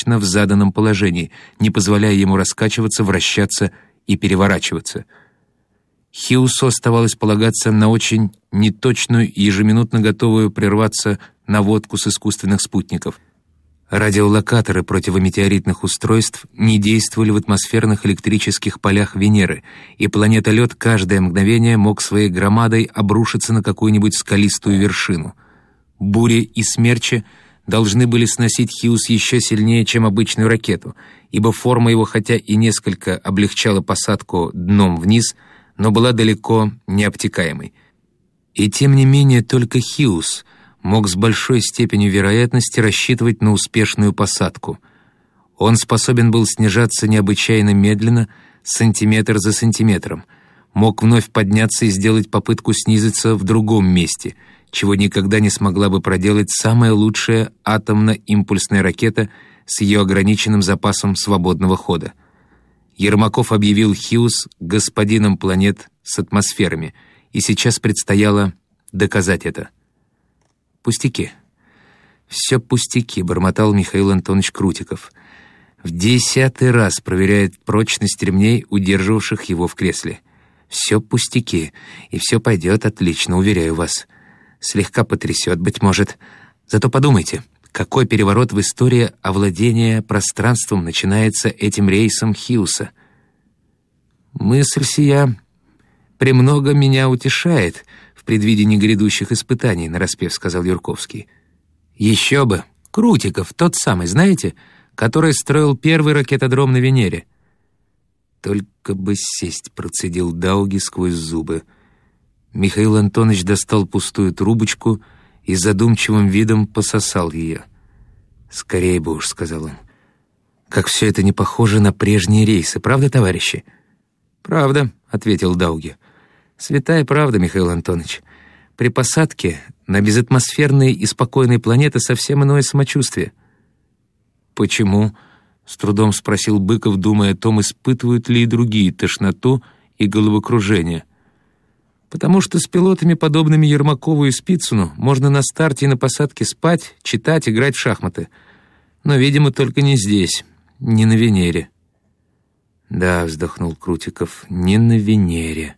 точно в заданном положении, не позволяя ему раскачиваться, вращаться и переворачиваться. Хьюсу оставалось полагаться на очень неточную и ежеминутно готовую прерваться наводку с искусственных спутников. Радиолокаторы противометеоритных устройств не действовали в атмосферных электрических полях Венеры, и планетолет каждое мгновение мог своей громадой обрушиться на какую-нибудь скалистую вершину. Бури и смерчи должны были сносить Хьюз еще сильнее, чем обычную ракету, ибо форма его хотя и несколько облегчала посадку дном вниз, но была далеко не обтекаемой. И тем не менее только Хьюз мог с большой степенью вероятности рассчитывать на успешную посадку. Он способен был снижаться необычайно медленно, сантиметр за сантиметром, мог вновь подняться и сделать попытку снизиться в другом месте, чего никогда не смогла бы проделать самая лучшая атомно-импульсная ракета с ее ограниченным запасом свободного хода. Ермаков объявил Хьюз господином планет с атмосферами, и сейчас предстояло доказать это. «Пустяки. Все пустяки», — бормотал Михаил Антонович Крутиков. В 10-й раз проверяет прочность ремней, удерживавших его в кресле. «Все пустяки, и все пойдет отлично, уверяю вас. Слегка потрясет, быть может. Зато подумайте, какой переворот в истории овладения пространством начинается этим рейсом Хьюса. Мысль сия премного меня утешает в предвидении грядущих испытаний», — нараспев сказал Юрковский. «Еще бы! Крутиков, тот самый, знаете, который строил первый ракетодром на Венере». «Только бы сесть», — процедил Дауги сквозь зубы. Михаил Антонович достал пустую трубочку и задумчивым видом пососал ее. «Скорее бы уж», — сказал он. «Как все это не похоже на прежние рейсы, правда, товарищи?» «Правда», — ответил Дауги. «Святая правда, Михаил Антонович. При посадке на безатмосферные и спокойные планеты совсем иное самочувствие». «Почему?» — с трудом спросил Быков, думая о том, испытывают ли и другие тошноту и головокружение. «Потому что с пилотами, подобными Ермакову и Спицыну, можно на старте и на посадке спать, читать, играть в шахматы. Но, видимо, только не здесь, не на Венере». «Да», — вздохнул Крутиков, — «не на Венере».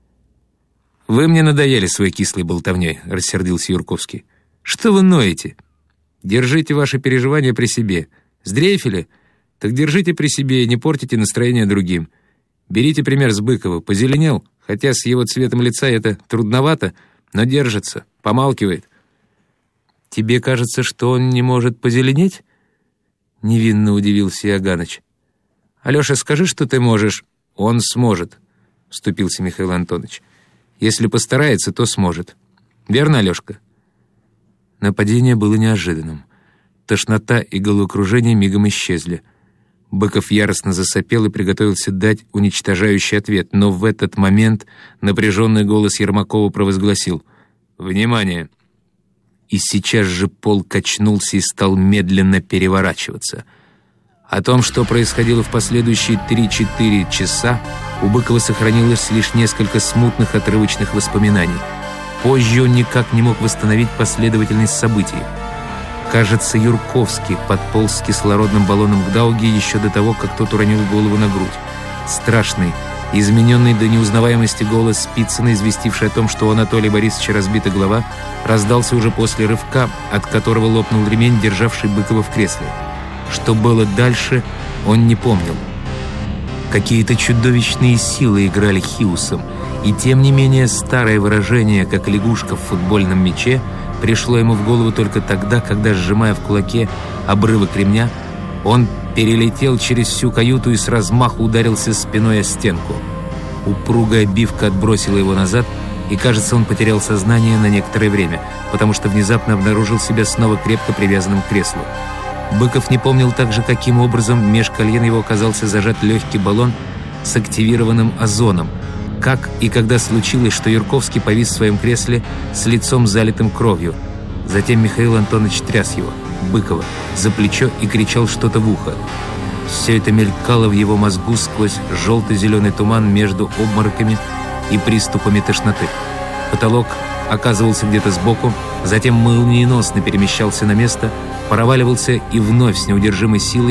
«Вы мне надоели своей кислой болтовней», — рассердился Юрковский. «Что вы ноете? Держите ваши переживания при себе. Сдрейфили? Так держите при себе и не портите настроение другим. Берите пример с Быкова. Позеленел, хотя с его цветом лица это трудновато, но держится, помалкивает». «Тебе кажется, что он не может позеленеть?» — невинно удивился Иоганыч. «Алеша, скажи, что ты можешь». «Он сможет», — вступился Михаил Антонович. «Если постарается, то сможет. Верно, Алешка?» Нападение было неожиданным. Тошнота и головокружение мигом исчезли. Быков яростно засопел и приготовился дать уничтожающий ответ, но в этот момент напряженный голос Ермакова провозгласил: «Внимание!» И сейчас же пол качнулся и стал медленно переворачиваться. О том, что происходило в последующие 3-4 часа, у Быкова сохранилось лишь несколько смутных отрывочных воспоминаний. Позже он никак не мог восстановить последовательность событий. Кажется, Юрковский подполз с кислородным баллоном к Дауге еще до того, как тот уронил голову на грудь. Страшный, измененный до неузнаваемости голос Спицына, известивший о том, что у Анатолия Борисовича разбита голова, раздался уже после рывка, от которого лопнул ремень, державший Быкова в кресле. Что было дальше, он не помнил. Какие-то чудовищные силы играли Хьюсом, и тем не менее старое выражение «как лягушка в футбольном мяче» пришло ему в голову только тогда, когда, сжимая в кулаке обрывок ремня, он перелетел через всю каюту и с размаху ударился спиной о стенку. Упругая обивка отбросила его назад, и, кажется, он потерял сознание на некоторое время, потому что внезапно обнаружил себя снова крепко привязанным к креслу. Быков не помнил также, каким образом меж колен его оказался зажат легкий баллон с активированным озоном, как и когда случилось, что Юрковский повис в своем кресле с лицом залитым кровью. Затем Михаил Антонович тряс его, Быкова, за плечо и кричал что-то в ухо. Все это мелькало в его мозгу сквозь желто-зеленый туман между обмороками и приступами тошноты. Потолок оказывался где-то сбоку, затем молниеносно перемещался на место, проваливался и вновь с неудержимой силой